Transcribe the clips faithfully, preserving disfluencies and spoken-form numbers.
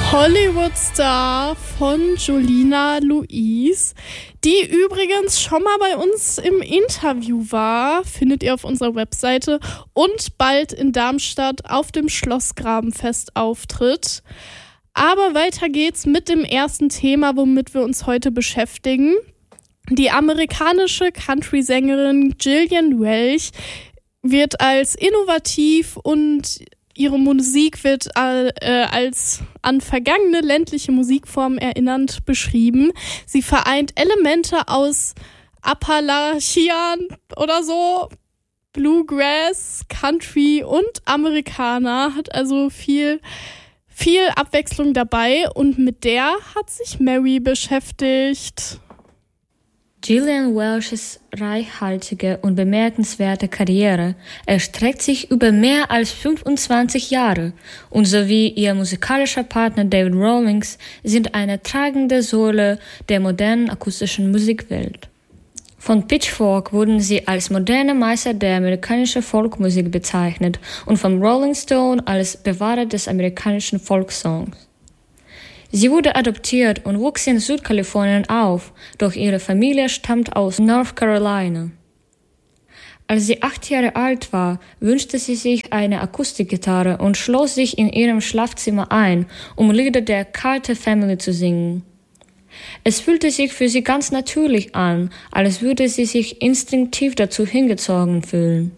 Hollywood-Star von Jolina Louise, die übrigens schon mal bei uns im Interview war, findet ihr auf unserer Webseite, und bald in Darmstadt auf dem Schlossgrabenfest auftritt. Aber weiter geht's mit dem ersten Thema, womit wir uns heute beschäftigen. Die amerikanische Country-Sängerin Gillian Welch wird als innovativ und ihre Musik wird äh, als an vergangene ländliche Musikformen erinnernd beschrieben. Sie vereint Elemente aus Appalachian oder so, Bluegrass, Country und Amerikaner, hat also viel, viel Abwechslung dabei, und mit der hat sich Mary beschäftigt. Gillian Welchs reichhaltige und bemerkenswerte Karriere erstreckt sich über mehr als fünfundzwanzig Jahre, und sowie ihr musikalischer Partner David Rawlings sind eine tragende Säule der modernen akustischen Musikwelt. Von Pitchfork wurden sie als moderne Meister der amerikanischen Folkmusik bezeichnet und vom Rolling Stone als Bewahrer des amerikanischen Folksongs. Sie wurde adoptiert und wuchs in Südkalifornien auf, doch ihre Familie stammt aus North Carolina. Als sie acht Jahre alt war, wünschte sie sich eine Akustikgitarre und schloss sich in ihrem Schlafzimmer ein, um Lieder der Carter Family zu singen. Es fühlte sich für sie ganz natürlich an, als würde sie sich instinktiv dazu hingezogen fühlen.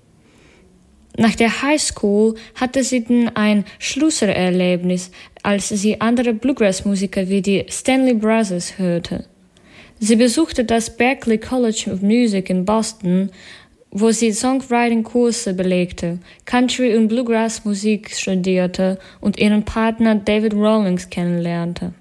Nach der Highschool hatte sie dann ein Schlüsselerlebnis, als sie andere Bluegrass-Musiker wie die Stanley Brothers hörte. Sie besuchte das Berklee College of Music in Boston, wo sie Songwriting-Kurse belegte, Country- und Bluegrass-Musik studierte und ihren Partner David Rawlings kennenlernte.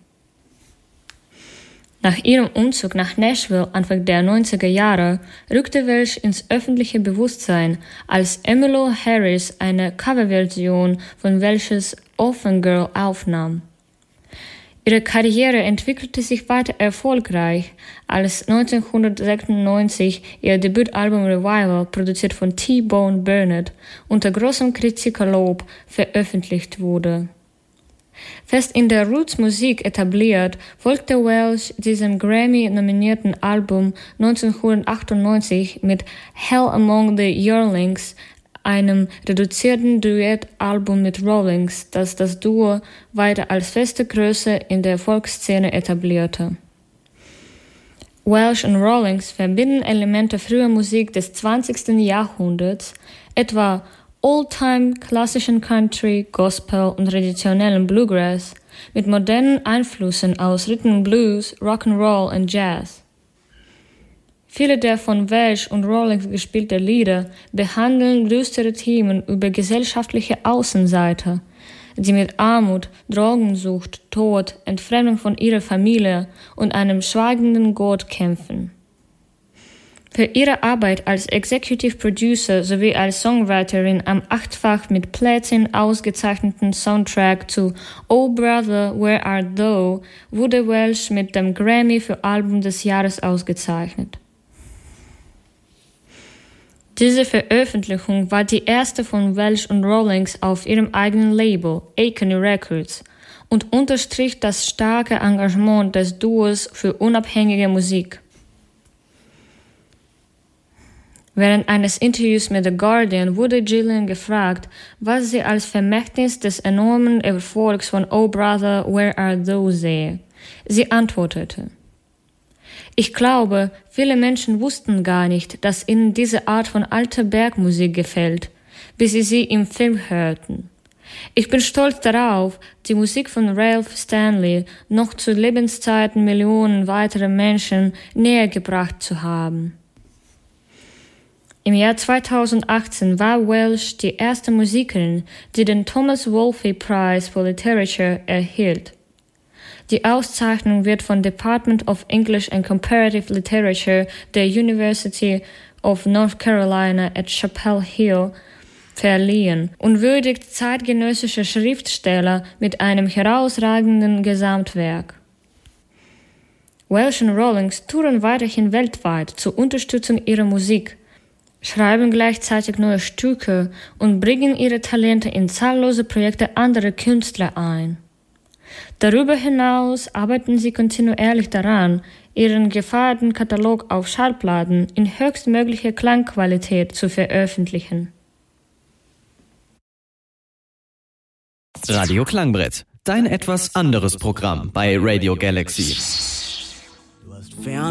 Nach ihrem Umzug nach Nashville Anfang der neunziger Jahre rückte Welch ins öffentliche Bewusstsein, als Emmylou Harris eine Coverversion von Welchs Orphan Girl aufnahm. Ihre Karriere entwickelte sich weiter erfolgreich, als neunzehnhundertsechsundneunzig ihr Debütalbum Revival, produziert von T-Bone Burnett, unter großem Kritikerlob veröffentlicht wurde. Fest in der Roots-Musik etabliert, folgte Welch diesem Grammy-nominierten Album neunzehnhundertachtundneunzig mit Hell Among the Yearlings, einem reduzierten Duettalbum mit Rawlings, das das Duo weiter als feste Größe in der Folkszene etablierte. Welch und Rawlings verbinden Elemente früher Musik des zwanzigsten Jahrhunderts, etwa Old-Time klassischen Country, Gospel und traditionellen Bluegrass mit modernen Einflüssen aus Rhythm and Blues, Rock'n'Roll und Jazz. Viele der von Welch und Rawlings gespielte Lieder behandeln düstere Themen über gesellschaftliche Außenseiter, die mit Armut, Drogensucht, Tod, Entfremdung von ihrer Familie und einem schweigenden Gott kämpfen. Für ihre Arbeit als Executive Producer sowie als Songwriterin am achtfach mit Platin ausgezeichneten Soundtrack zu Oh Brother, Where Art Thou wurde Welch mit dem Grammy für Album des Jahres ausgezeichnet. Diese Veröffentlichung war die erste von Welch und Rawlings auf ihrem eigenen Label, Aconey Records, und unterstrich das starke Engagement des Duos für unabhängige Musik. Während eines Interviews mit The Guardian wurde Gillian gefragt, was sie als Vermächtnis des enormen Erfolgs von Oh Brother, Where Art Thou sehe. Sie antwortete: Ich glaube, viele Menschen wussten gar nicht, dass ihnen diese Art von alter Bergmusik gefällt, bis sie sie im Film hörten. Ich bin stolz darauf, die Musik von Ralph Stanley noch zu Lebenszeiten Millionen weiterer Menschen näher gebracht zu haben. Im Jahr zweitausendachtzehn war Welch die erste Musikerin, die den Thomas Wolfe Prize for Literature erhielt. Die Auszeichnung wird vom Department of English and Comparative Literature der University of North Carolina at Chapel Hill verliehen und würdigt zeitgenössische Schriftsteller mit einem herausragenden Gesamtwerk. Welch und Rawlings touren weiterhin weltweit zur Unterstützung ihrer Musik, schreiben gleichzeitig neue Stücke und bringen ihre Talente in zahllose Projekte anderer Künstler ein. Darüber hinaus arbeiten sie kontinuierlich daran, ihren Gefahrenkatalog auf Schallplatten in höchstmöglicher Klangqualität zu veröffentlichen. Radio Klangbrett, dein etwas anderes Programm bei Radio Galaxy.